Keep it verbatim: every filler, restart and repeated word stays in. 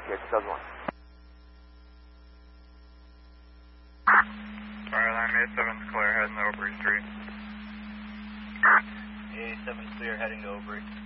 Yeah, two thousand one. Fireline A seven's clear, heading to Obrey Street. A seven's clear, heading to Obrey.